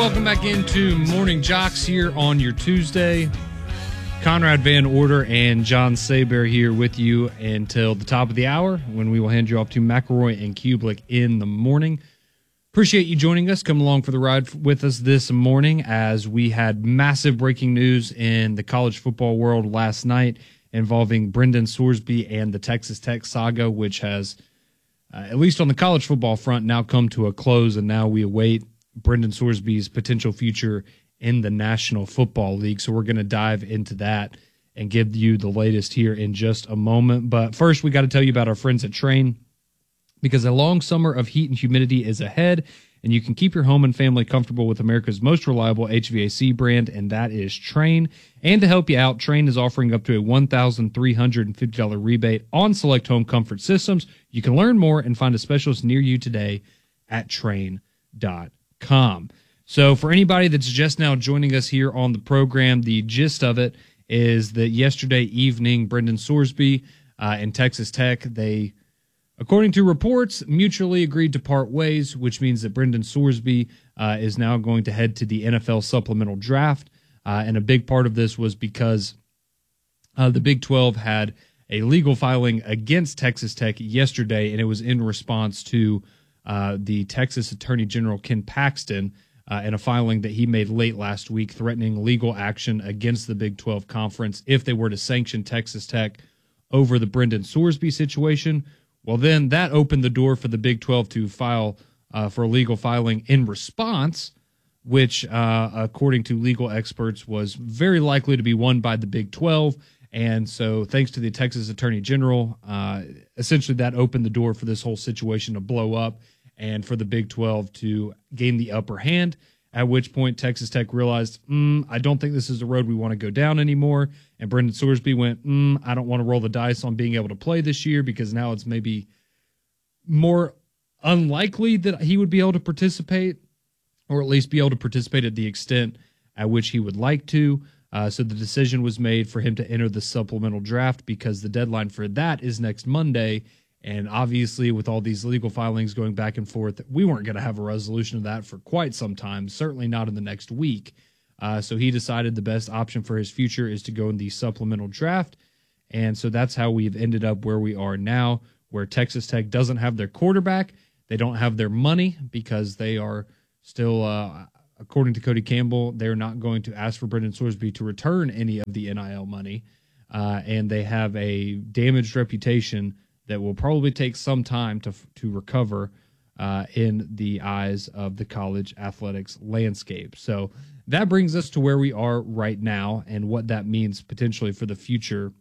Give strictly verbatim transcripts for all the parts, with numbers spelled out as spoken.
welcome back into Morning Jocks here on your Tuesday. Conrad Van Order and John Saber here with you until the top of the hour when we will hand you off to McElroy and Kublik in the morning. Appreciate you joining us. Come along for the ride with us this morning as we had massive breaking news in the college football world last night involving Brendan Sorsby and the Texas Tech saga, which has, uh, at least on the college football front, now come to a close, and now we await Brendan Sorsby's potential future in the National Football League. So we're going to dive into that and give you the latest here in just a moment. But first, we got to tell you about our friends at Trane, because a long summer of heat and humidity is ahead, and you can keep your home and family comfortable with America's most reliable H V A C brand, and that is Trane. And to help you out, Trane is offering up to a one thousand three hundred fifty dollars rebate on select home comfort systems. You can learn more and find a specialist near you today at Trane dot com. So for anybody that's just now joining us here on the program, the gist of it is that yesterday evening, Brendan Sorsby uh, and Texas Tech, they, according to reports, mutually agreed to part ways, which means that Brendan Sorsby uh, is now going to head to the N F L supplemental draft. Uh, and a big part of this was because uh, the Big twelve had a legal filing against Texas Tech yesterday, and it was in response to uh, the Texas Attorney General Ken Paxton uh, in a filing that he made late last week threatening legal action against the Big twelve Conference if they were to sanction Texas Tech over the Brendan Sorsby situation. Well, then that opened the door for the Big twelve to file uh, for a legal filing in response, which, uh, according to legal experts, was very likely to be won by the Big twelve. And so thanks to the Texas Attorney General, uh, essentially that opened the door for this whole situation to blow up and for the Big twelve to gain the upper hand, at which point Texas Tech realized, mm, I don't think this is the road we want to go down anymore. And Brendan Sorsby went, mm, I don't want to roll the dice on being able to play this year because now it's maybe more unlikely that he would be able to participate, or at least be able to participate at the extent at which he would like to. Uh, so the decision was made for him to enter the supplemental draft because the deadline for that is next Monday. And obviously, with all these legal filings going back and forth, we weren't going to have a resolution of that for quite some time, certainly not in the next week. Uh, so he decided the best option for his future is to go in the supplemental draft. And so that's how we've ended up where we are now, where Texas Tech doesn't have their quarterback. They don't have their money because they are still, uh, according to Cody Campbell, they're not going to ask for Brendan Sorsby to return any of the N I L money. Uh, and they have a damaged reputation that will probably take some time to to recover uh, in the eyes of the college athletics landscape. So that brings us to where we are right now and what that means potentially for the future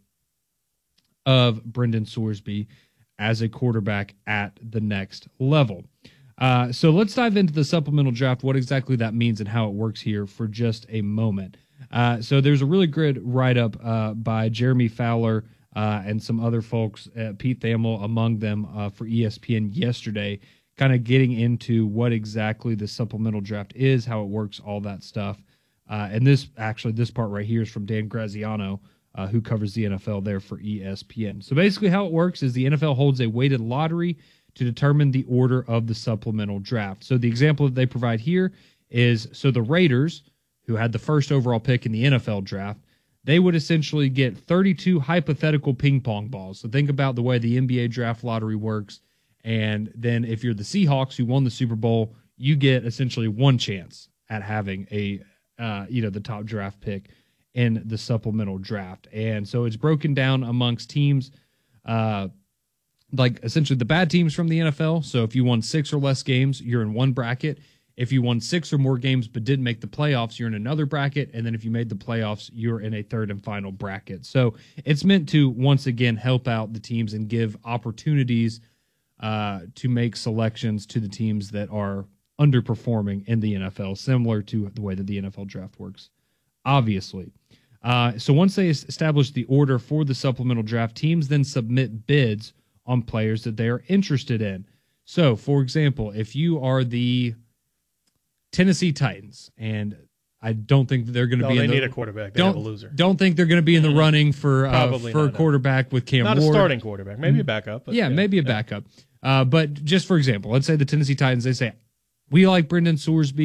of Brendan Sorsby as a quarterback at the next level. Uh, so let's dive into the supplemental draft, what exactly that means and how it works here for just a moment. Uh, so there's a really good write-up uh, by Jeremy Fowler uh, and some other folks, uh, Pete Thamel among them, uh, for E S P N yesterday, kind of getting into what exactly the supplemental draft is, how it works, all that stuff. Uh, and this, actually, this part right here is from Dan Graziano, uh, who covers the N F L there for E S P N. So basically how it works is the N F L holds a weighted lottery to determine the order of the supplemental draft. So the example that they provide here is, so the Raiders, who had the first overall pick in the N F L draft, they would essentially get thirty-two hypothetical ping pong balls. So think about the way the N B A draft lottery works. And then if you're the Seahawks who won the Super Bowl, you get essentially one chance at having a, uh, you know, the top draft pick in the supplemental draft. And so it's broken down amongst teams, uh, like essentially the bad teams from the N F L. So if you won six or less games, you're in one bracket. If you won six or more games but didn't make the playoffs, you're in another bracket. And then if you made the playoffs, you're in a third and final bracket. So it's meant to, once again, help out the teams and give opportunities uh, to make selections to the teams that are underperforming in the N F L, similar to the way that the N F L draft works, obviously. Uh, so once they establish the order for the supplemental draft, teams then submit bids on players that they are interested in. So, for example, if you are the Tennessee Titans, and I don't think that they're going to no, be they in the, need a quarterback. They don't, have a loser. Don't think they're going to be in the running for uh, for a quarterback with Cam Not Ward. a starting quarterback. Maybe a backup. But yeah, yeah, maybe a yeah. backup. Uh, but just for example, let's say the Tennessee Titans, they say, we like Brendan Sorsby.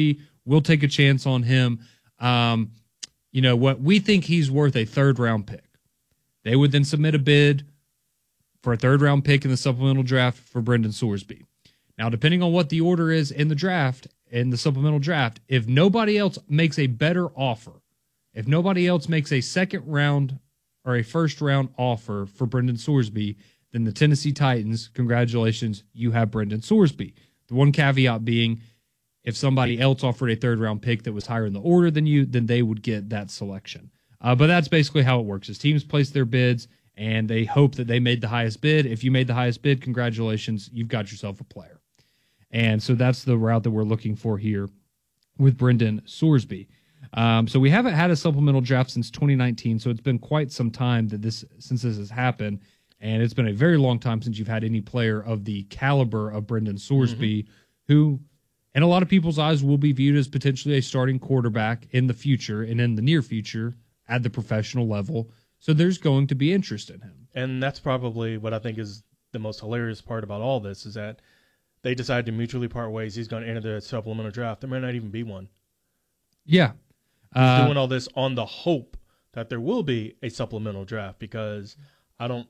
we'll take a chance on him. Um, you know what? We think he's worth a third round pick. They would then submit a bid for a third round pick in the supplemental draft for Brendan Sorsby. Now, depending on what the order is in the draft, in the supplemental draft, if nobody else makes a better offer, if nobody else makes a second round or a first round offer for Brendan Sorsby, then the Tennessee Titans, congratulations, you have Brendan Sorsby. The one caveat being, if somebody else offered a third round pick that was higher in the order than you, then they would get that selection. Uh, but that's basically how it works. Is teams place their bids and they hope that they made the highest bid. If you made the highest bid, congratulations, you've got yourself a player. And so that's the route that we're looking for here with Brendan Sorsby. Um, so we haven't had a supplemental draft since twenty nineteen, so it's been quite some time that this since this has happened, and it's been a very long time since you've had any player of the caliber of Brendan Sorsby, mm-hmm. who, in a lot of people's eyes, will be viewed as potentially a starting quarterback in the future and in the near future at the professional level. So there's going to be interest in him. And that's probably what I think is the most hilarious part about all this, is that they decided to mutually part ways. He's going to enter the supplemental draft. There may not even be one. Yeah. He's uh, doing all this on the hope that there will be a supplemental draft, because I don't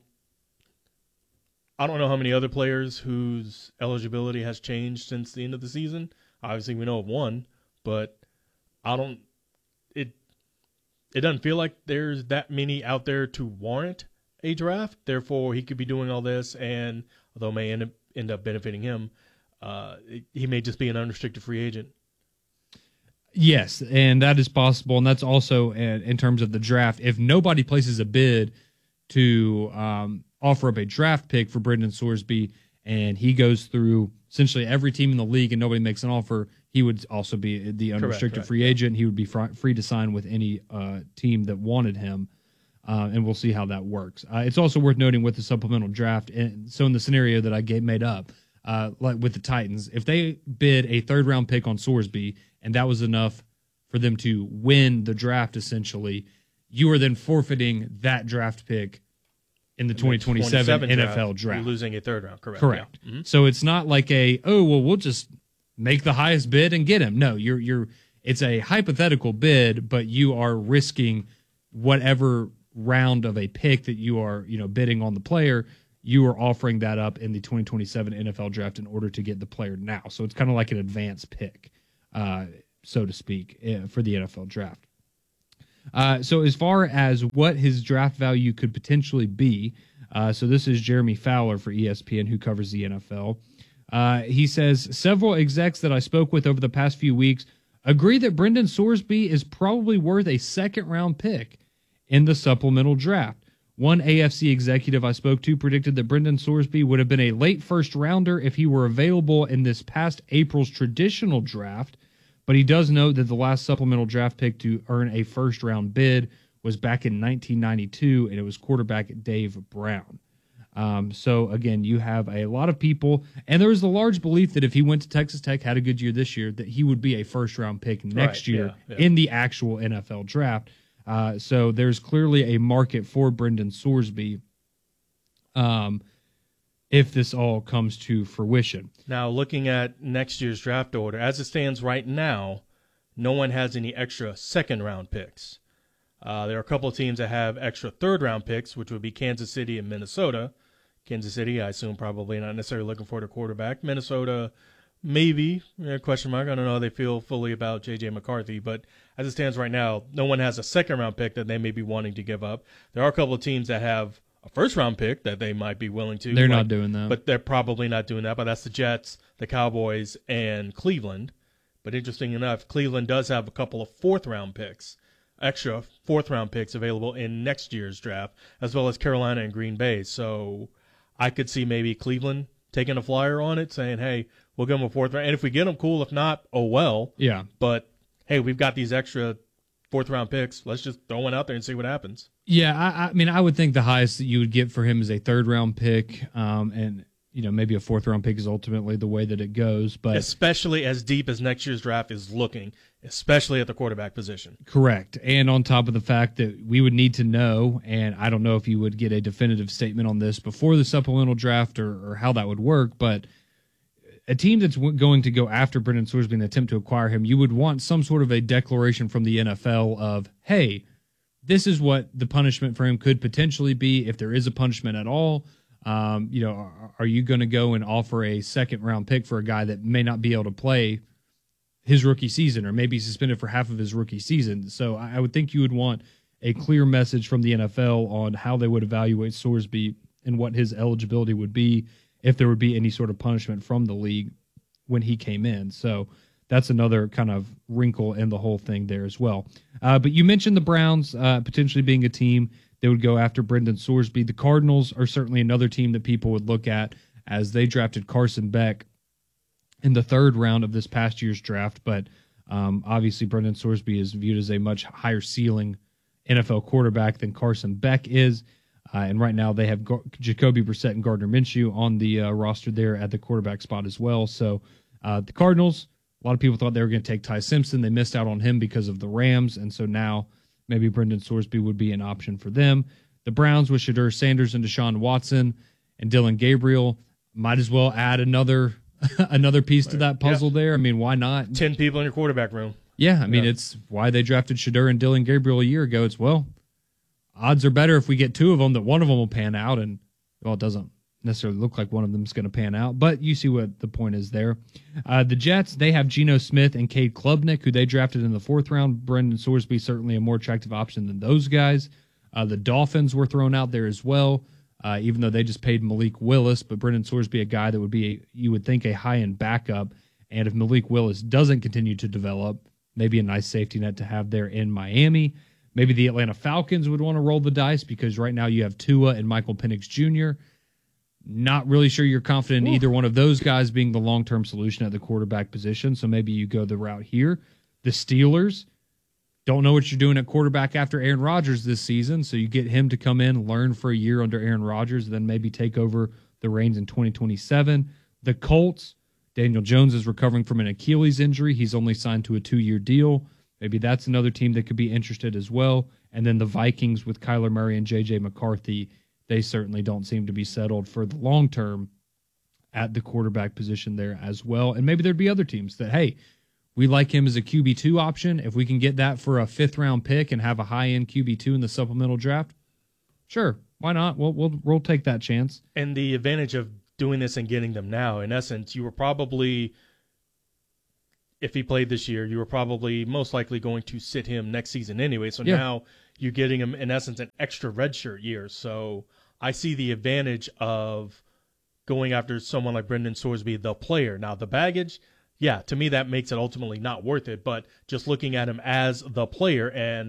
I don't know how many other players whose eligibility has changed since the end of the season. Obviously, we know of one, but I don't it it doesn't feel like there's that many out there to warrant a draft. Therefore, he could be doing all this, and although it may end up, end up benefiting him, uh, he may just be an unrestricted free agent. Yes, and that is possible, and that's also in, in terms of the draft. If nobody places a bid to um, offer up a draft pick for Brendan Sorsby, and he goes through essentially every team in the league and nobody makes an offer, he would also be the unrestricted correct, correct. free agent. He would be fr- free to sign with any uh, team that wanted him, uh, and we'll see how that works. Uh, it's also worth noting with the supplemental draft, and so in the scenario that I get made up, uh, like with the Titans, if they bid a third-round pick on Sorsby, and that was enough for them to win the draft, essentially, you are then forfeiting that draft pick in the twenty twenty-seven N F L draft. draft. You're losing a third round, correct? Correct. Yeah. Mm-hmm. So it's not like a, oh, well, we'll just make the highest bid and get him. No, you're you're. It's a hypothetical bid, but you are risking whatever round of a pick that you are, you know, bidding on the player. You are offering that up in the twenty twenty-seven N F L draft in order to get the player now. So it's kind of like an advanced pick, uh, so to speak, uh, for the N F L draft. Uh, so as far as what his draft value could potentially be, uh, so this is Jeremy Fowler for E S P N, who covers the N F L. Uh, he says, several execs that I spoke with over the past few weeks agree that Brendan Sorsby is probably worth a second-round pick in the supplemental draft. One A F C executive I spoke to predicted that Brendan Sorsby would have been a late first-rounder if he were available in this past April's traditional draft, but he does note that the last supplemental draft pick to earn a first-round bid was back in nineteen ninety-two, and it was quarterback Dave Brown. Um, so, again, you have a lot of people, and there was a large belief that if he went to Texas Tech, had a good year this year, that he would be a first-round pick next right, year yeah, yeah. in the actual N F L draft. Uh, so there's clearly a market for Brendan Sorsby um, if this all comes to fruition. Now, looking at next year's draft order, as it stands right now, no one has any extra second-round picks. Uh, there are a couple of teams that have extra third-round picks, which would be Kansas City and Minnesota. Kansas City, I assume, probably not necessarily looking for their quarterback. Minnesota, maybe, yeah, question mark. I don't know how they feel fully about J J McCarthy, but as it stands right now, no one has a second-round pick that they may be wanting to give up. There are a couple of teams that have a first-round pick that they might be willing to. They're like, not doing that. But they're probably not doing that, but that's the Jets, the Cowboys, and Cleveland. But interesting enough, Cleveland does have a couple of fourth-round picks, extra fourth-round picks available in next year's draft, as well as Carolina and Green Bay. So I could see maybe Cleveland taking a flyer on it, saying, hey, we'll give them a fourth round. And if we get them, cool. If not, oh well. Yeah. But, hey, we've got these extra fourth-round picks. Let's just throw one out there and see what happens. Yeah, I, I mean, I would think the highest that you would get for him is a third-round pick, um, and, you know, maybe a fourth-round pick is ultimately the way that it goes. But especially as deep as next year's draft is looking, especially at the quarterback position. Correct. And on top of the fact that we would need to know, and I don't know if you would get a definitive statement on this before the supplemental draft or, or how that would work, but a team that's w- going to go after Brendan Sorsby in the attempt to acquire him, you would want some sort of a declaration from the N F L of, hey, this is what the punishment for him could potentially be, if there is a punishment at all. Um, you know, are, are you going to go and offer a second round pick for a guy that may not be able to play his rookie season, or maybe suspended for half of his rookie season? So I, I would think you would want a clear message from the N F L on how they would evaluate Sorsby and what his eligibility would be, if there would be any sort of punishment from the league when he came in. So that's another kind of wrinkle in the whole thing there as well. Uh, but you mentioned the Browns uh, potentially being a team that would go after Brendan Sorsby. The Cardinals are certainly another team that people would look at, as they drafted Carson Beck in the third round of this past year's draft. But um, obviously Brendan Sorsby is viewed as a much higher ceiling N F L quarterback than Carson Beck is. Uh, and right now they have Gar- Jacoby Brissett and Gardner Minshew on the uh, roster there at the quarterback spot as well. So uh, the Cardinals, a lot of people thought they were going to take Ty Simpson. They missed out on him because of the Rams. And so now maybe Brendan Sorsby would be an option for them. The Browns with Shedeur Sanders and Deshaun Watson and Dylan Gabriel might as well add another another piece to that puzzle yeah. there. I mean, why not? Ten people in your quarterback room. Yeah, I mean, yeah. it's why they drafted Shedeur and Dylan Gabriel a year ago. It's, well, odds are better if we get two of them that one of them will pan out, and, well, it doesn't necessarily look like one of them is going to pan out, but you see what the point is there. Uh, the Jets, they have Geno Smith and Cade Klubnik, who they drafted in the fourth round. Brendan Sorsby certainly a more attractive option than those guys. Uh, the Dolphins were thrown out there as well, uh, even though they just paid Malik Willis, but Brendan Sorsby, a guy that would be, a, you would think, a high-end backup, and if Malik Willis doesn't continue to develop, maybe a nice safety net to have there in Miami. Maybe the Atlanta Falcons would want to roll the dice, because right now you have Tua and Michael Penix Junior Not really sure you're confident in either one of those guys being the long-term solution at the quarterback position, so maybe you go the route here. The Steelers don't know what you're doing at quarterback after Aaron Rodgers this season, so you get him to come in, learn for a year under Aaron Rodgers, then maybe take over the reins in twenty twenty-seven. The Colts, Daniel Jones is recovering from an Achilles injury. He's only signed to a two-year deal. Maybe that's another team that could be interested as well. And then the Vikings with Kyler Murray and J J McCarthy, they certainly don't seem to be settled for the long term at the quarterback position there as well. And maybe there'd be other teams that, hey, we like him as a Q B two option. If we can get that for a fifth round pick and have a high end Q B two in the supplemental draft, sure, why not? We'll we'll we'll take that chance. And the advantage of doing this and getting them now, in essence, you were probably, if he played this year, you were probably most likely going to sit him next season anyway. So yeah. Now you're getting him, in essence, an extra redshirt year. So I see the advantage of going after someone like Brendan Sorsby, the player. Now, the baggage, yeah, to me that makes it ultimately not worth it. But just looking at him as the player and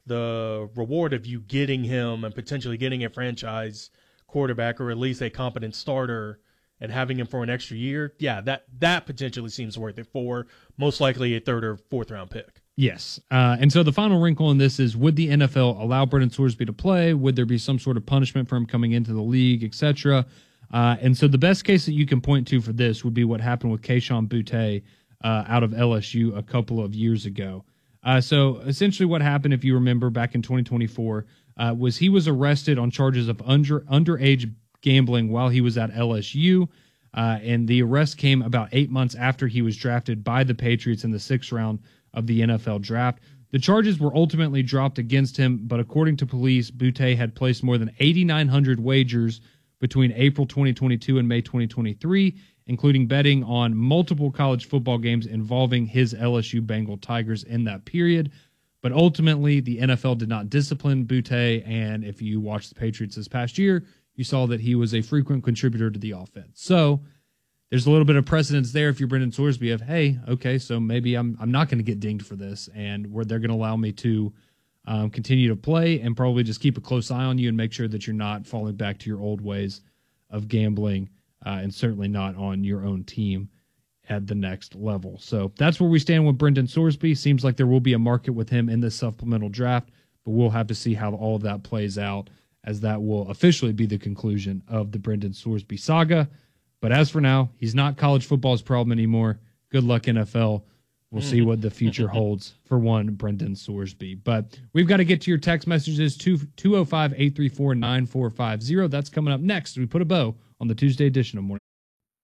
the reward of you getting him and potentially getting a franchise quarterback, or at least a competent starter, and having him for an extra year, yeah, that that potentially seems worth it for most likely a third or fourth round pick. Yes. Uh, and so the final wrinkle in this is, would the N F L allow Brendan Sorsby to play? Would there be some sort of punishment for him coming into the league, et cetera? Uh, and so the best case that you can point to for this would be what happened with Kayshon Boutte uh, out of L S U a couple of years ago. Uh, so essentially what happened, if you remember, back in twenty twenty-four, uh, was he was arrested on charges of under underage gambling while he was at L S U. Uh, and the arrest came about eight months after he was drafted by the Patriots in the sixth round of the N F L draft. The charges were ultimately dropped against him, but according to police, Boutte had placed more than eighty-nine hundred wagers between April twenty twenty-two and May twenty twenty-three, including betting on multiple college football games involving his L S U Bengal Tigers in that period. But ultimately, the N F L did not discipline Boutte, and if you watched the Patriots this past year, you saw that he was a frequent contributor to the offense. So there's a little bit of precedence there if you're Brendan Sorsby of, hey, okay, so maybe I'm I'm not going to get dinged for this, and where they're going to allow me to um, continue to play and probably just keep a close eye on you and make sure that you're not falling back to your old ways of gambling, uh, and certainly not on your own team at the next level. So that's where we stand with Brendan Sorsby. Seems like there will be a market with him in the supplemental draft, but we'll have to see how all of that plays out, as that will officially be the conclusion of the Brendan Sorsby saga. But as for now, he's not college football's problem anymore. Good luck, N F L. We'll see what the future holds for one Brendan Sorsby. But we've got to get to your text messages, two oh five, eight three four, nine four five zero. That's coming up next. We put a bow on the Tuesday edition of Morning.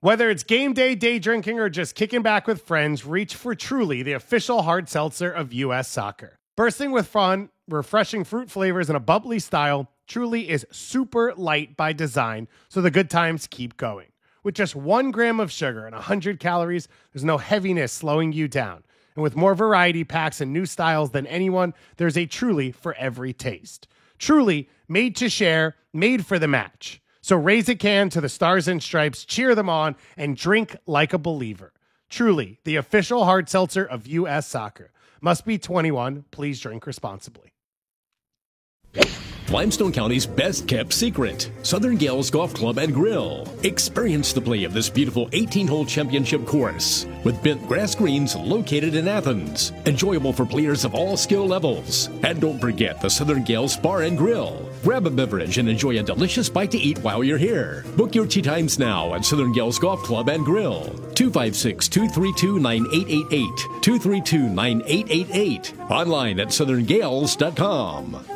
Whether it's game day, day drinking, or just kicking back with friends, reach for Truly, the official hard seltzer of U S Soccer. Bursting with fun, refreshing fruit flavors, and a bubbly style, Truly is super light by design, so the good times keep going. With just one gram of sugar and one hundred calories, there's no heaviness slowing you down. And with more variety packs and new styles than anyone, there's a Truly for every taste. Truly, made to share, made for the match. So raise a can to the Stars and Stripes, cheer them on, and drink like a believer. Truly, the official hard seltzer of U S Soccer. Must be twenty-one. Please drink responsibly. Limestone County's best-kept secret, Southern Gales Golf Club and Grill. Experience the play of this beautiful eighteen-hole championship course with bent grass greens located in Athens. Enjoyable for players of all skill levels. And don't forget the Southern Gales Bar and Grill. Grab a beverage and enjoy a delicious bite to eat while you're here. Book your tee times now at Southern Gales Golf Club and Grill. two five six, two three two, nine eight eight eight. two three two, nine eight eight eight. Online at southern gales dot com.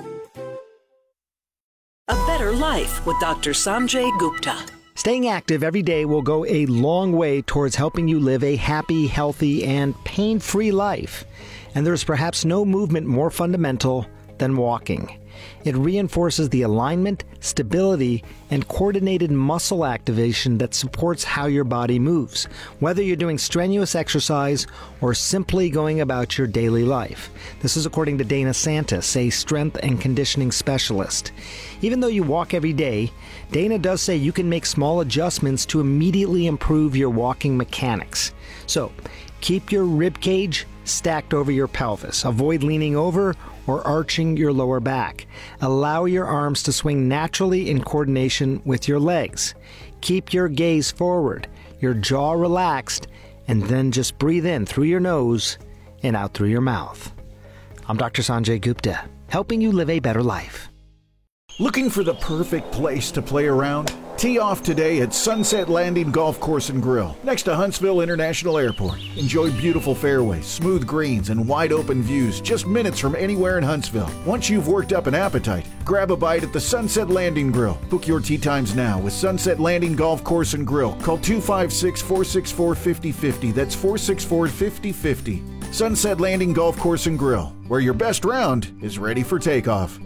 A better life with Doctor Sanjay Gupta. Staying active every day will go a long way towards helping you live a happy, healthy, and pain-free life. And there's perhaps no movement more fundamental than walking. It reinforces the alignment, stability, and coordinated muscle activation that supports how your body moves, whether you're doing strenuous exercise or simply going about your daily life. This is according to Dana Santis, a strength and conditioning specialist. Even though you walk every day, Dana does say you can make small adjustments to immediately improve your walking mechanics. So, keep your rib cage stacked over your pelvis. Avoid leaning over or arching your lower back. Allow your arms to swing naturally in coordination with your legs. Keep your gaze forward, your jaw relaxed, and then just breathe in through your nose and out through your mouth. I'm Doctor Sanjay Gupta, helping you live a better life. Looking for the perfect place to play around? Tee off today at Sunset Landing Golf Course and Grill, next to Huntsville International Airport. Enjoy beautiful fairways, smooth greens, and wide open views just minutes from anywhere in Huntsville. Once you've worked up an appetite, grab a bite at the Sunset Landing Grill. Book your tee times now with Sunset Landing Golf Course and Grill. Call two five six, four six four, five zero five zero. That's four six four, five zero five zero. Sunset Landing Golf Course and Grill, where your best round is ready for takeoff.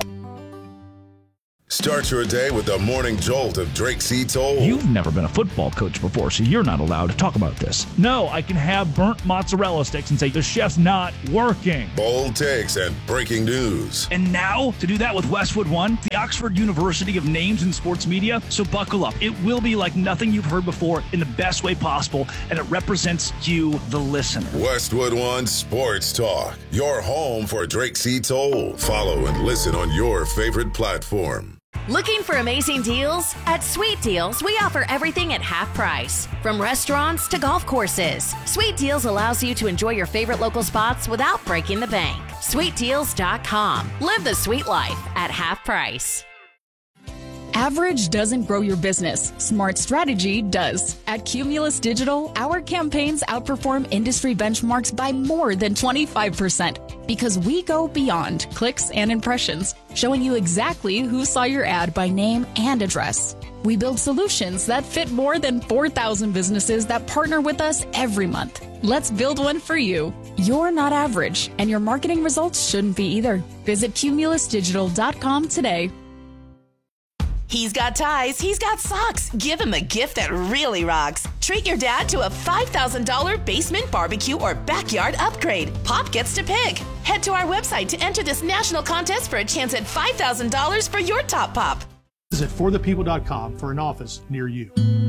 Start your day with the morning jolt of Drake C. Toll. You've never been a football coach before, so you're not allowed to talk about this. No, I can have burnt mozzarella sticks and say the chef's not working. Bold takes and breaking news. And now, to do that with Westwood One, the Oxford University of Names in Sports Media. So buckle up. It will be like nothing you've heard before in the best way possible, and it represents you, the listener. Westwood One Sports Talk, your home for Drake C. Toll. Follow and listen on your favorite platform. Looking for amazing deals? At Sweet Deals, we offer everything at half price. From restaurants to golf courses, Sweet Deals allows you to enjoy your favorite local spots without breaking the bank. sweet deals dot com. Live the sweet life at half price. Average doesn't grow your business. Smart strategy does. At Cumulus Digital, our campaigns outperform industry benchmarks by more than twenty-five percent because we go beyond clicks and impressions, showing you exactly who saw your ad by name and address. We build solutions that fit more than four thousand businesses that partner with us every month. Let's build one for you. You're not average, and your marketing results shouldn't be either. Visit cumulus digital dot com today. He's got ties, he's got socks. Give him a gift that really rocks. Treat your dad to a five thousand dollars basement barbecue or backyard upgrade. Pop gets to pick. Head to our website to enter this national contest for a chance at five thousand dollars for your top pop. Visit for the people dot com for an office near you.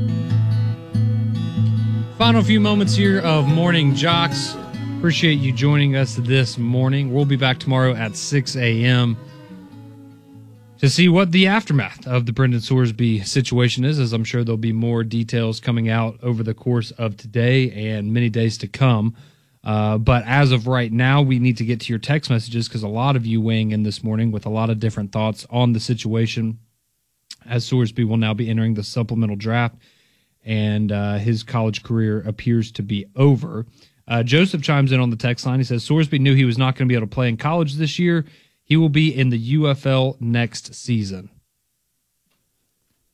Final few moments here of Morning Jocks. Appreciate you joining us this morning. We'll be back tomorrow at six a.m. to see what the aftermath of the Brendan Sorsby situation is, as I'm sure there'll be more details coming out over the course of today and many days to come. Uh, but as of right now, we need to get to your text messages because a lot of you weighing in this morning with a lot of different thoughts on the situation, as Sorsby will now be entering the supplemental draft and uh, his college career appears to be over. Uh, Joseph chimes in on the text line. He says, Sorsby knew he was not going to be able to play in college this year. He will be in the U F L next season.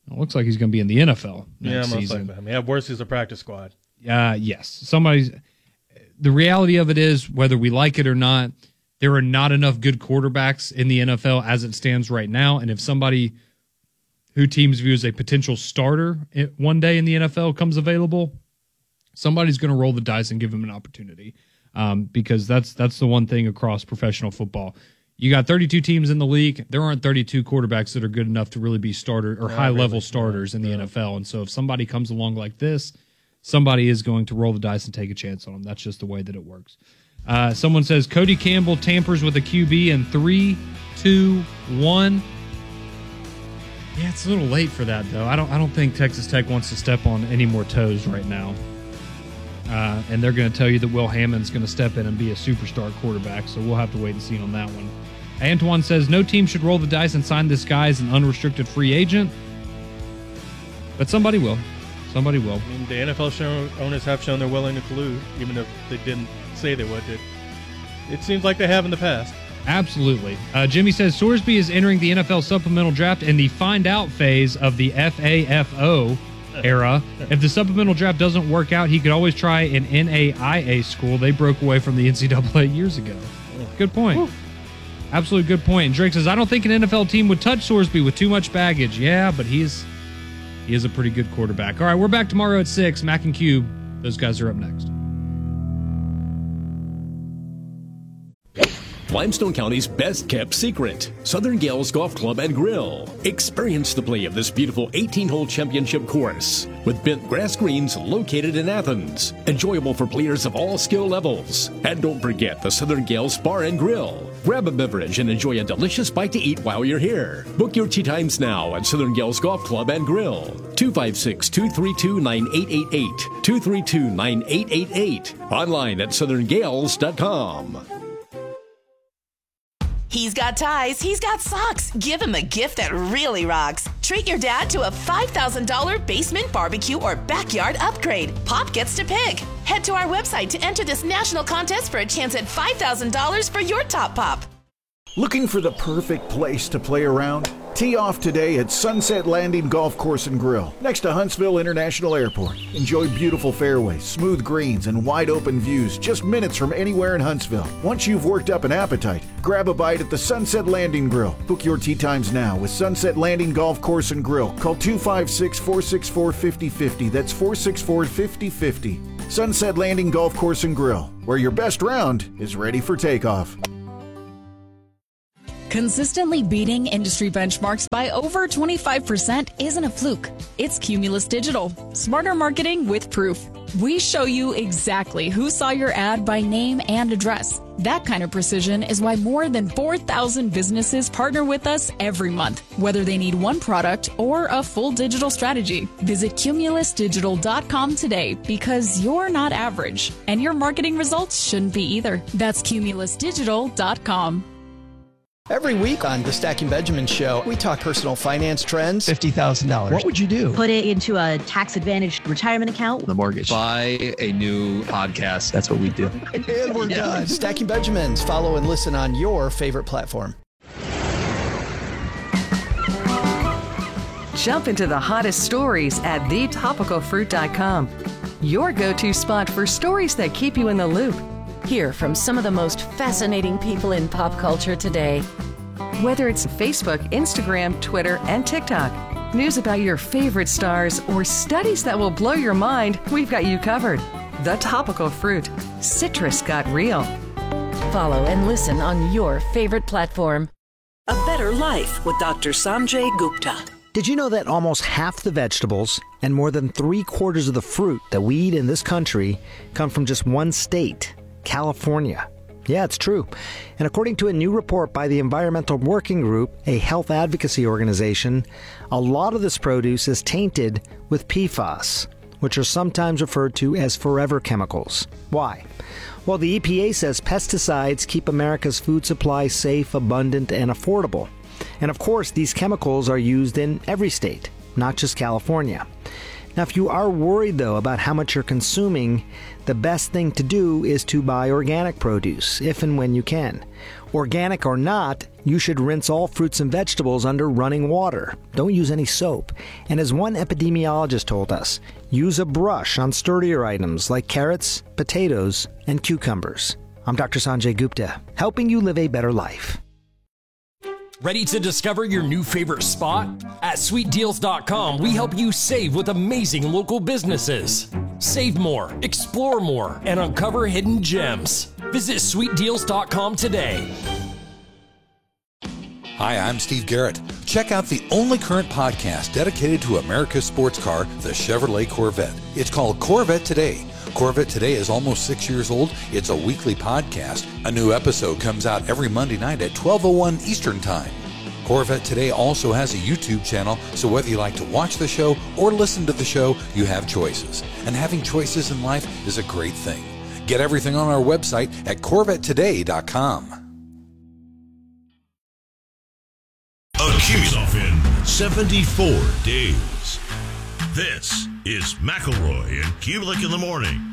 It looks like he's going to be in the N F L next yeah, most season. likely. I mean, at worst, he's a practice squad. Uh, yes. Somebody's. The reality of it is, whether we like it or not, there are not enough good quarterbacks in the N F L as it stands right now. And if somebody who teams view as a potential starter one day in the N F L comes available, somebody's going to roll the dice and give him an opportunity. Um, because that's that's the one thing across professional football. You got thirty-two teams in the league. There aren't thirty-two quarterbacks that are good enough to really be starter or yeah, high-level really. starters in the yeah. N F L. And so if somebody comes along like this, somebody is going to roll the dice and take a chance on them. That's just the way that it works. Uh, someone says Cody Campbell tampers with a Q B in three, two, one. Yeah, it's a little late for that, though. I don't I don't think Texas Tech wants to step on any more toes right now. Uh, and they're going to tell you that Will Hammond's going to step in and be a superstar quarterback, so we'll have to wait and see on that one. Antoine says no team should roll the dice and sign this guy as an unrestricted free agent, but somebody will. Somebody will. I mean, the N F L show, owners have shown they're willing to collude, even if they didn't say they would. It, it seems like they have in the past. Absolutely. Uh, Jimmy says Sorsby is entering the N F L supplemental draft in the find out phase of the F A F O era. If the supplemental draft doesn't work out, he could always try an N A I A school. They broke away from the N C double A years ago. Good point. Whew. Absolute good point. And Drake says, I don't think an N F L team would touch Sorsby with too much baggage. Yeah, but he's he is a pretty good quarterback. All right, we're back tomorrow at six. Mac and Cube, those guys are up next. Limestone County's best-kept secret, Southern Gales Golf Club and Grill. Experience the play of this beautiful eighteen-hole championship course with bent grass greens located in Athens. Enjoyable for players of all skill levels. And don't forget the Southern Gales Bar and Grill. Grab a beverage and enjoy a delicious bite to eat while you're here. Book your tee times now at Southern Gales Golf Club and Grill. two five six, two three two, nine eight eight eight. two three two, nine eight eight eight. Online at southern gales dot com. He's got ties, he's got socks. Give him a gift that really rocks. Treat your dad to a five thousand dollars basement barbecue or backyard upgrade. Pop gets to pick. Head to our website to enter this national contest for a chance at five thousand dollars for your top pop. Looking for the perfect place to play around? Tee off today at Sunset Landing Golf Course and Grill, next to Huntsville International Airport. Enjoy beautiful fairways, smooth greens, and wide open views just minutes from anywhere in Huntsville. Once you've worked up an appetite, grab a bite at the Sunset Landing Grill. Book your tee times now with Sunset Landing Golf Course and Grill. Call two five six, four six four, five zero five zero. That's four six four, five zero five zero. Sunset Landing Golf Course and Grill, where your best round is ready for takeoff. Consistently beating industry benchmarks by over twenty-five percent isn't a fluke. It's Cumulus Digital. Smarter marketing with proof. We show you exactly who saw your ad by name and address. That kind of precision is why more than four thousand businesses partner with us every month, whether they need one product or a full digital strategy. Visit cumulus digital dot com today because you're not average, and your marketing results shouldn't be either. That's cumulus digital dot com. Every week on the Stacking Benjamin Show, we talk personal finance trends. fifty thousand dollars. What would you do? Put it into a tax-advantaged retirement account. The mortgage. Buy a new podcast. That's what we do. And we're yeah. done. Stacking Benjamins. Follow and listen on your favorite platform. Jump into the hottest stories at the topical fruit dot com. Your go-to spot for stories that keep you in the loop. Hear from some of the most fascinating people in pop culture today. Whether it's Facebook, Instagram, Twitter, and TikTok, news about your favorite stars, or studies that will blow your mind, we've got you covered. The Topical Fruit. Citrus got real. Follow and listen on your favorite platform. A Better Life with Doctor Sanjay Gupta. Did you know that almost half the vegetables and more than three quarters of the fruit that we eat in this country come from just one state? California. Yeah, it's true. And according to a new report by the Environmental Working Group, a health advocacy organization, a lot of this produce is tainted with P FAS, which are sometimes referred to as forever chemicals. Why? Well, the E P A says pesticides keep America's food supply safe, abundant, and affordable. And of course, these chemicals are used in every state, not just California. Now, if you are worried, though, about how much you're consuming, the best thing to do is to buy organic produce, if and when you can. Organic or not, you should rinse all fruits and vegetables under running water. Don't use any soap. And as one epidemiologist told us, use a brush on sturdier items like carrots, potatoes, and cucumbers. I'm Doctor Sanjay Gupta, helping you live a better life. Ready to discover your new favorite spot? At sweet deals dot com, we help you save with amazing local businesses. Save more, explore more, and uncover hidden gems. Visit sweet deals dot com today. Hi, I'm Steve Garrett. Check out the only current podcast dedicated to America's sports car, the Chevrolet Corvette. It's called Corvette Today. Corvette Today is almost six years old. It's a weekly podcast. A new episode comes out every Monday night at twelve oh one Eastern Time. Corvette Today also has a YouTube channel, so whether you like to watch the show or listen to the show, you have choices. And having choices in life is a great thing. Get everything on our website at corvette today dot com. Accumulate in seventy-four days. This is McElroy and Kubelik in the morning.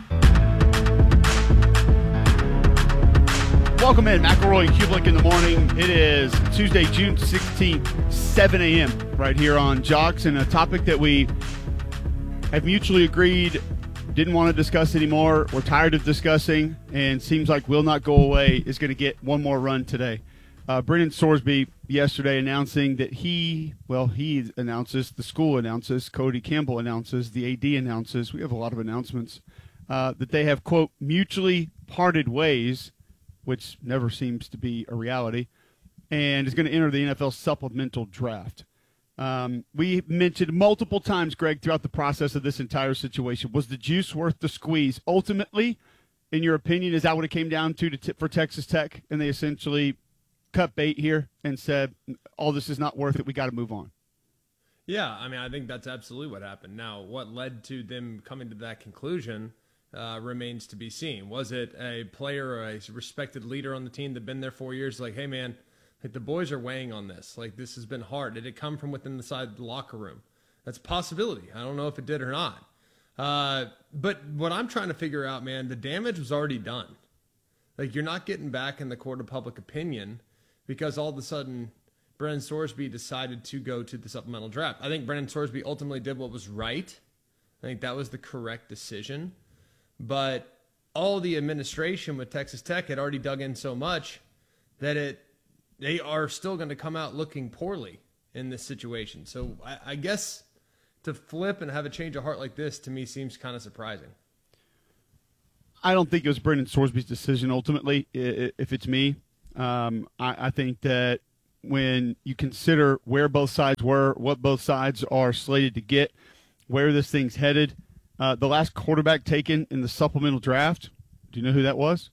Welcome in, McElroy and Kubelik in the morning. It is Tuesday, June sixteenth, seven a.m. right here on Jocks, and a topic that we have mutually agreed didn't want to discuss anymore. We're tired of discussing, and seems like will not go away, is going to get one more run today. Uh, Brennan Sorsby yesterday announcing that he, well, he announces, the school announces, Cody Campbell announces, the A D announces, we have a lot of announcements, uh, that they have, quote, mutually parted ways, which never seems to be a reality, and is going to enter the N F L supplemental draft. Um, we mentioned multiple times, Greg, throughout the process of this entire situation, was the juice worth the squeeze? Ultimately, in your opinion, is that what it came down to, to t- for Texas Tech, and they essentially cut bait here and said, all this is not worth it, we got to move on? Yeah, I mean, I think that's absolutely what happened. Now, what led to them coming to that conclusion uh, remains to be seen. Was it a player or a respected leader on the team that had been there four years, like, hey, man, like the boys are weighing on this. Like, this has been hard. Did it come from within the side of the locker room? That's a possibility. I don't know if it did or not. Uh, but what I'm trying to figure out, man, the damage was already done. Like, you're not getting back in the court of public opinion because all of a sudden Brennan Sorsby decided to go to the supplemental draft. I think Brennan Sorsby ultimately did what was right. I think that was the correct decision. But all the administration with Texas Tech had already dug in so much that it they are still going to come out looking poorly in this situation. So I, I guess to flip and have a change of heart like this, to me, seems kind of surprising. I don't think it was Brennan Sorsby's decision ultimately, if it's me. Um, I, I think that when you consider where both sides were, what both sides are slated to get, where this thing's headed, uh, the last quarterback taken in the supplemental draft, do you know who that was?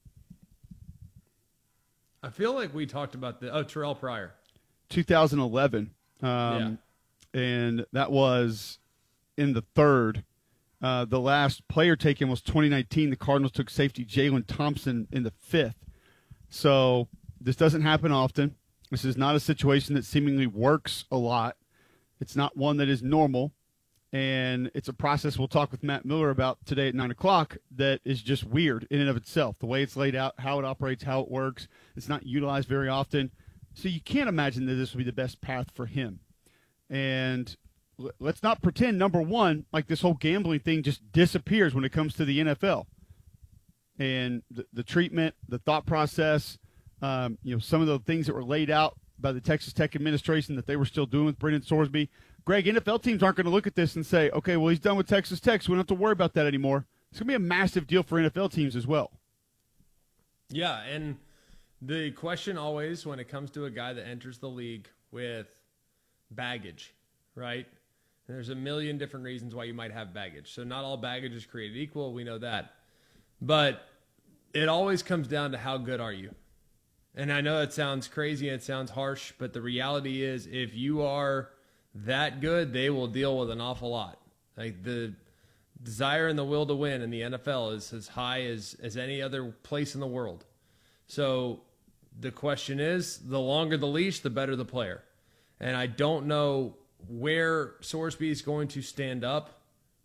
I feel like we talked about the oh Terrell Pryor, two thousand eleven, um, yeah. And that was in the third. Uh, the last player taken was twenty nineteen. The Cardinals took safety Jalen Thompson in the fifth. So this doesn't happen often. This is not a situation that seemingly works a lot. It's not one that is normal. And it's a process we'll talk with Matt Miller about today at nine o'clock that is just weird in and of itself. The way it's laid out, how it operates, how it works. It's not utilized very often. So you can't imagine that this will be the best path for him. And let's not pretend, number one, like this whole gambling thing just disappears when it comes to the N F L. And the, the treatment, the thought process, um, you know, some of the things that were laid out by the Texas Tech administration that they were still doing with Brennan Sorsby. Greg, N F L teams aren't going to look at this and say, okay, well, he's done with Texas Tech, so we don't have to worry about that anymore. It's going to be a massive deal for N F L teams as well. Yeah, and the question always when it comes to a guy that enters the league with baggage, right? There's a million different reasons why you might have baggage. So not all baggage is created equal. We know that. But it always comes down to how good are you? And I know it sounds crazy and it sounds harsh, but the reality is if you are that good, they will deal with an awful lot. Like the desire and the will to win in the N F L is as high as, as any other place in the world. So the question is, the longer the leash, the better the player. And I don't know where Sorsby is going to stand up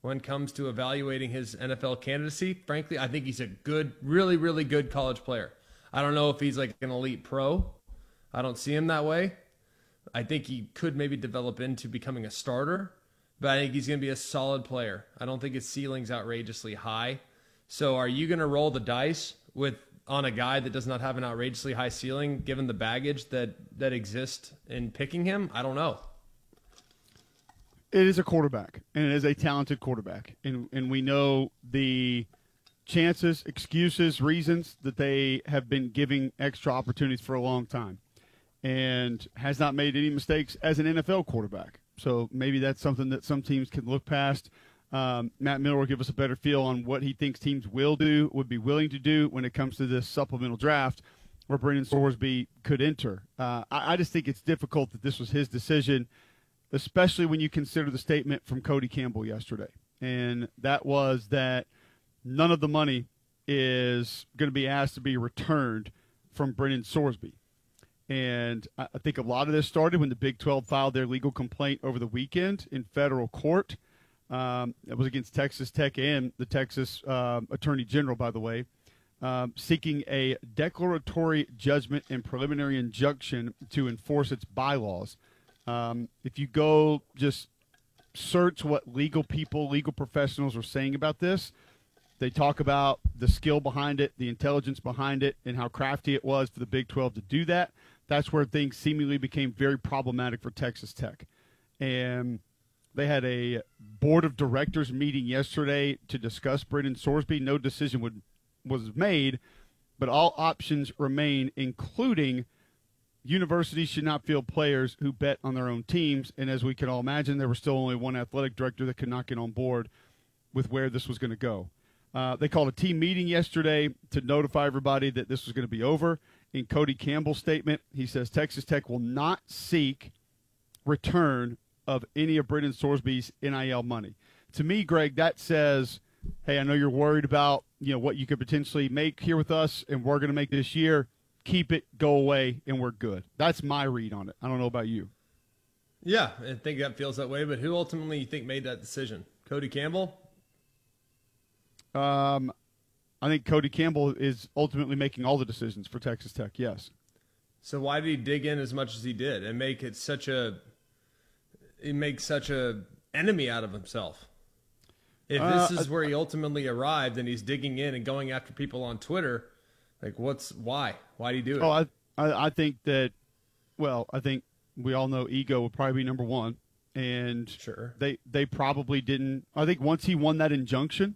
when it comes to evaluating his N F L candidacy. Frankly, I think he's a good, really, really good college player. I don't know if he's like an elite pro. I don't see him that way. I think he could maybe develop into becoming a starter, but I think he's going to be a solid player. I don't think his ceiling's outrageously high. So are you going to roll the dice with on a guy that does not have an outrageously high ceiling, given the baggage that, that exists in picking him? I don't know. It is a quarterback, and it is a talented quarterback. And and we know the chances, excuses, reasons that they have been giving extra opportunities for a long time, and has not made any mistakes as an N F L quarterback. So maybe that's something that some teams can look past. Um, Matt Miller will give us a better feel on what he thinks teams will do, would be willing to do when it comes to this supplemental draft where Brendan Sorsby could enter. Uh, I, I just think it's difficult that this was his decision, especially when you consider the statement from Cody Campbell yesterday. And that was that none of the money is going to be asked to be returned from Brendan Sorsby. And I think a lot of this started when the Big twelve filed their legal complaint over the weekend in federal court. Um, it was against Texas Tech and the Texas uh, Attorney General, by the way, um, seeking a declaratory judgment and preliminary injunction to enforce its bylaws. Um, if you go just search what legal people, legal professionals are saying about this, they talk about the skill behind it, the intelligence behind it, and how crafty it was for the Big twelve to do that. That's where things seemingly became very problematic for Texas Tech. And they had a board of directors meeting yesterday to discuss Brendan Sorsby. No decision would, was made, but all options remain, including universities should not field players who bet on their own teams. And as we can all imagine, there was still only one athletic director that could not get on board with where this was going to go. Uh, they called a team meeting yesterday to notify everybody that this was going to be over. In Cody Campbell's statement, he says Texas Tech will not seek return of any of Brendan Sorsby's N I L money. To me, Greg, that says, hey, I know you're worried about, you know, what you could potentially make here with us, and we're going to make this year. Keep it, go away, and we're good. That's my read on it. I don't know about you. Yeah, I think that feels that way, but who ultimately you think made that decision? Cody Campbell? Um, I think Cody Campbell is ultimately making all the decisions for Texas Tech, yes. So why did he dig in as much as he did and make it such a he makes such a enemy out of himself? If this uh, is where he ultimately arrived and he's digging in and going after people on Twitter, like what's why? Why did he do it? Oh, I, I I think that, well, I think we all know ego would probably be number one. And sure. they, they probably didn't. I think once he won that injunction,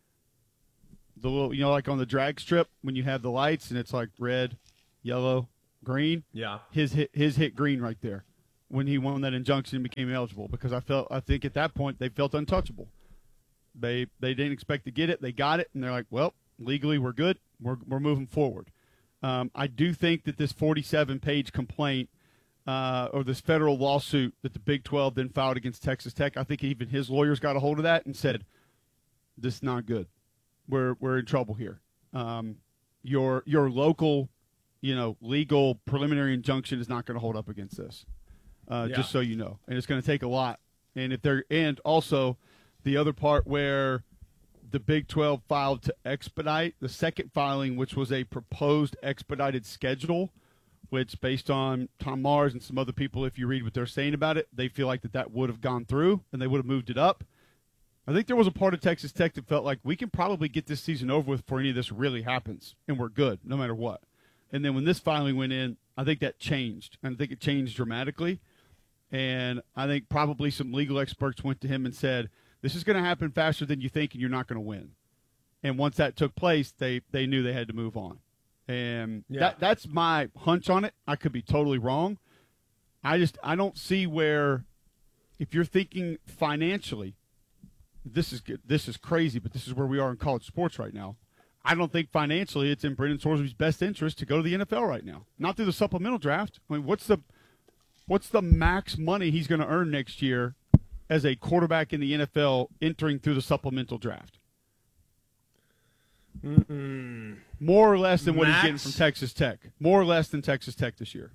the little, you know, like on the drag strip when you have the lights and it's like red, yellow, green. Yeah. His hit, his hit green right there when he won that injunction and became eligible, because I felt, I think at that point they felt untouchable. They, they didn't expect to get it. They got it. And they're like, well, legally we're good. We're, we're moving forward. Um, I do think that this forty-seven page complaint uh, or this federal lawsuit that the Big twelve then filed against Texas Tech, I think even his lawyers got a hold of that and said, this is not good. We're we're in trouble here. Um, your your local, you know, legal preliminary injunction is not going to hold up against this. Uh, yeah. Just so you know, and it's going to take a lot. And if they're and also the other part where the Big twelve filed to expedite the second filing, which was a proposed expedited schedule, which based on Tom Mars and some other people, if you read what they're saying about it, they feel like that that would have gone through and they would have moved it up. I think there was a part of Texas Tech that felt like we can probably get this season over with before any of this really happens, and we're good no matter what. And then when this filing went in, I think that changed, and I think it changed dramatically. And I think probably some legal experts went to him and said, this is going to happen faster than you think, and you're not going to win. And once that took place, they, they knew they had to move on. And yeah. that that's my hunch on it. I could be totally wrong. I just I don't see where, if you're thinking financially, this is good. This is crazy, but this is where we are in college sports right now. I don't think financially it's in Brendan Sorsby's best interest to go to the N F L right now. Not through the supplemental draft. I mean, what's the what's the max money he's going to earn next year as a quarterback in the N F L entering through the supplemental draft? Mm-mm. More or less than max? what he's getting from Texas Tech. More or less than Texas Tech this year.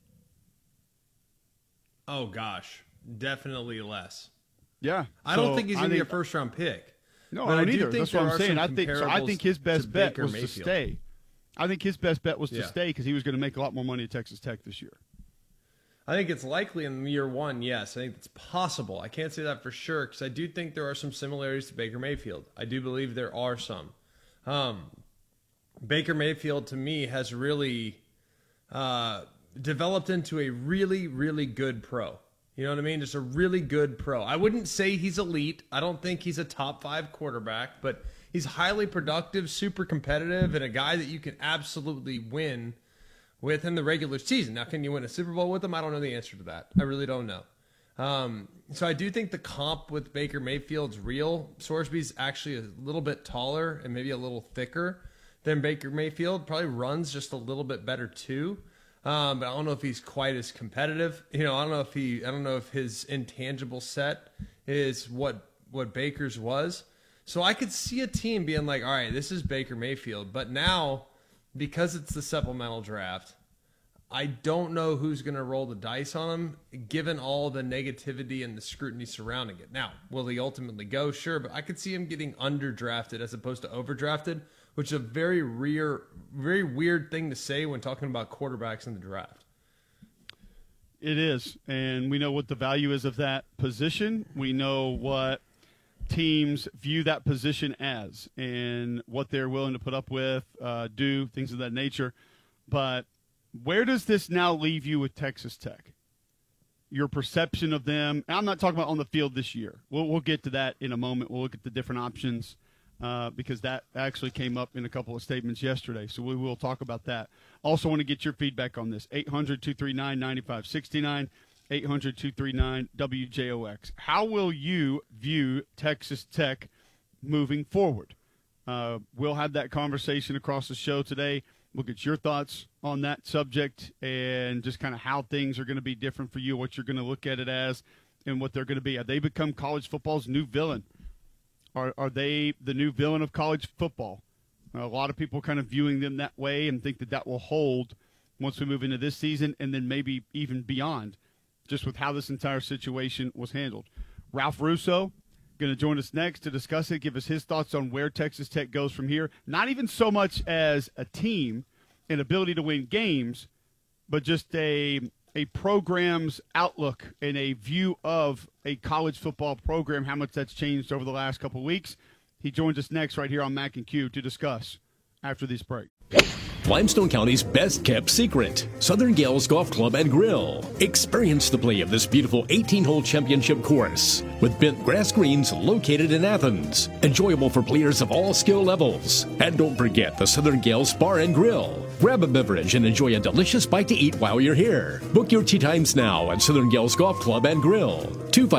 Oh, gosh. Definitely less. Yeah. I so don't think he's going to be a think, first-round pick. No, But I I don't do either. think That's there what I'm are saying. some I think so. I think his comparables best to bet Baker was Mayfield. to stay. I think his best bet was to Yeah. stay because he was going to make a lot more money at Texas Tech this year. I think it's likely in year one, yes. I think it's possible. I can't say that for sure because I do think there are some similarities to Baker Mayfield. I do believe there are some. Um, Baker Mayfield, to me, has really uh, developed into a really, really good pro. You know what I mean? Just a really good pro. I wouldn't say he's elite. I don't think he's a top five quarterback, but he's highly productive, super competitive, and a guy that you can absolutely win with in the regular season. Now, can you win a Super Bowl with him? I don't know the answer to that. I really don't know. Um, so I do think the comp with Baker Mayfield's real. Sorsby's actually a little bit taller and maybe a little thicker than Baker Mayfield. Probably runs just a little bit better too. Um, but I don't know if he's quite as competitive. You know, I don't know if he, I don't know if his intangible set is what what Baker's was. So I could see a team being like, all right, this is Baker Mayfield. But now, because it's the supplemental draft, I don't know who's going to roll the dice on him, given all the negativity and the scrutiny surrounding it. Now, will he ultimately go? Sure, but I could see him getting underdrafted as opposed to overdrafted, which is a very rare, very weird thing to say when talking about quarterbacks in the draft. It is, and we know what the value is of that position. We know what teams view that position as and what they're willing to put up with, uh, do, things of that nature. But where does this now leave you with Texas Tech? Your perception of them. I'm not talking about on the field this year. We'll, we'll get to that in a moment. We'll look at the different options uh, because that actually came up in a couple of statements yesterday. So we will talk about that. Also want to get your feedback on this. eight hundred, two three nine, nine five six nine. eight hundred, two three nine, W J O X. How will you view Texas Tech moving forward? Uh, we'll have that conversation across the show today. We'll get your thoughts on that subject and just kind of how things are going to be different for you, what you're going to look at it as, and what they're going to be. Have they become college football's new villain? Are, are they the new villain of college football? A lot of people kind of viewing them that way and think that that will hold once we move into this season and then maybe even beyond, just with how this entire situation was handled. Ralph Russo going to join us next to discuss it, give us his thoughts on where Texas Tech goes from here. Not even so much as a team and ability to win games, but just a a program's outlook and a view of a college football program, how much that's changed over the last couple of weeks. He joins us next right here on Mac and Q to discuss after this break. Limestone County's best-kept secret, Southern Gales Golf Club and Grill. Experience the play of this beautiful eighteen-hole championship course with bent grass greens located in Athens. Enjoyable for players of all skill levels. And don't forget the Southern Gales Bar and Grill. Grab a beverage and enjoy a delicious bite to eat while you're here. Book your tee times now at Southern Gales Golf Club and Grill. two five